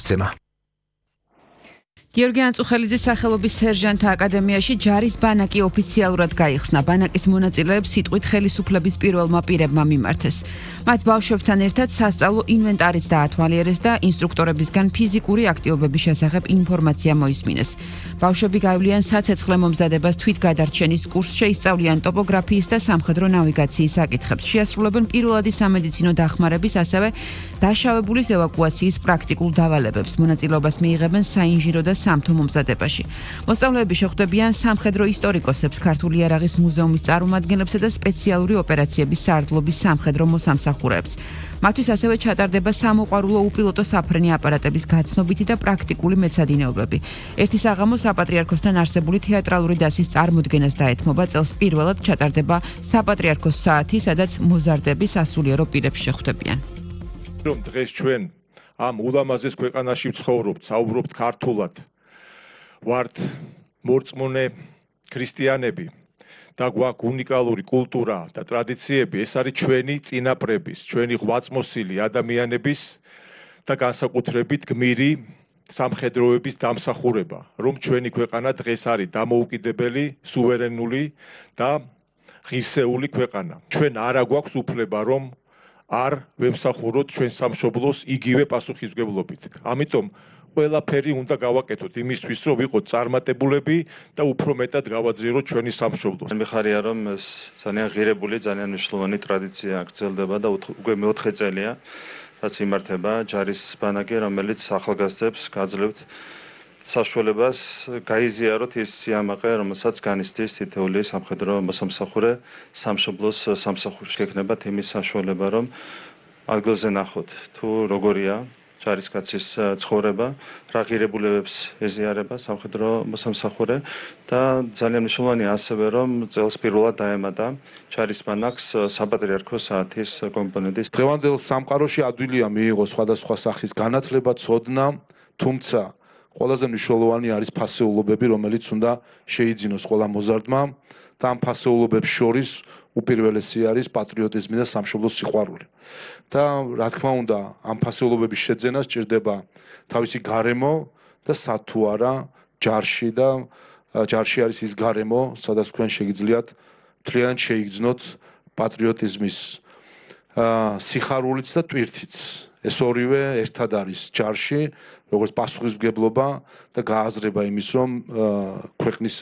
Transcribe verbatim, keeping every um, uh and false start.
მისცემა. გიორგი ანწუხელიძის სახელობის სერჟანტთა აკადემიაში ჯარის ბანაკი ოფიციალურად გაიხსნა. ბანაკის მონაწილეებს სიტყვით ხელისუფლების პირველმა პირებმა მიმართეს. მათ ბავშვებთან ერთად სასწავლო ინვენტარიც დაათვალიერეს და ინსტრუქტორებისგან ფიზიკური აქტივობების შესახებ ინფორმაცია მოისმინეს. ბავშვები გაივლიან საცეცხლე მომზადებას, თვითგადარჩენის კურსს, შეისწავლიან ტოპოგრაფიის და სამხედრო ნავიგაციის საკითხებს. შეასრულებენ პირველადი სამედიცინო დახმარების, ასევე დაშავებულის ევაკუაციის პრაქტიკულ დავალებებს. მონაწილეობას მიიღებენ საინჟირო და სამთო მომზადებაში. მოსწავლეები შეხვდებიან სამხედრო ისტორიკოსებს, ქართული იარაღის მუზეუმის წარმომადგენლებსა და სპეციალური ოპერაციების სარდლობის სამხედრო მოსამსახურეებს. მათთვის ასევე ჩატარდება სამოყვარულო უპილოტო საფრენი აპარატების გაცნობითი და პრაქტიკული მეცადინეობები. ერთი საღამო საპატრიარქოსთან არსებული თეატრალური დასის წარმოდგენას დაეთმობა. წელს პირველად ჩატარდება საპატრიარქოს საათი, სადაც მოზარდები სასულიერო პირებს შეხვდებიან. რომ დღეს ჩვენ ამ ულამაზეს ქვეყანაში ვცხოვრობთ, საუბრობთ ქართულად. ვართ მორწმუნე ქრისტიანები და გვაქვს უნიკალური კულტურა და ტრადიციები. ეს არის ჩვენი წინაპრების, ჩვენი ღვაწმოსილი ადამიანების და განსაკუთრებით გმირი სამხედროების დამსახურება, რომ ჩვენი ქვეყანა დღეს არის დამოუკიდებელი, სუვერენული და ღირსეული ქვეყანა. ჩვენ არა გვაქვს უფლება, რომ არ ვემსახუროთ ჩვენ სამშობლოს იგივე პასუხისმგებლობით. ამიტომ ყველაფერი უნდა გავაკეთოთ იმისთვის, რომ ვიყოთ წარმატებულები და უფრო მეტად გავაძლიეროთ ჩვენი სამშობლო. მიხარია, რომ ეს ძალიან ღირებული, ძალიან მნიშვნელოვანი ტრადიცია გრძელდება და უკვე მეოთხე წელია, რაც იმართება ჯარის ბანაკი, რომელიც ახალგაზრდებს გაძლევთ საშუალებას გაიზიაროთ ის სიამაყე, რომელსაც განიცდის თითოეული სამხედრო მოსამსახურე სამშობლოს სამსახურში. გექნებათ იმის საშუალება, რომ ადგილზე ნახოთ თუ როგორია ჯარისკაცის ცხოვრება, რა ღირებულებებს ეზიარება სამხედრო მოსამსახურე და ძალიან მნიშვნელოვანია ასევე, რომ წელს პირველად დაემატა ჯარის ბანაკს საპატრიარქო საათის კომპონენტის. დღევანდელ სამყაროში ადვილია მიიღო სხვადასხვა სახის განათლება, ცოდნა, თუმცა ყველაზე მნიშვნელოვანი არის ფასეულობები, რომელიც უნდა შეიძინოს ყველა მოზარდმა და ამ ფასეულობებს შორის უპირველესი არის პატრიოტიზმი და სამშობლოს სიყვარული. და რა თქმა უნდა, ამ ფასეულობების შეძენა სჭირდება თავისი გარემო და სათუ არა ჯარში და ჯარში არის ის გარემო, სადაც თქვენ შეგიძლიათ მთლიანად შეიგრძნოთ პატრიოტიზმის სიხარულიც და ტვირთიც. ეს ორივე ერთად არის ჯარში, როგორც პასუხისმგებლობა და გააზრება იმის, რომ ქვეყნის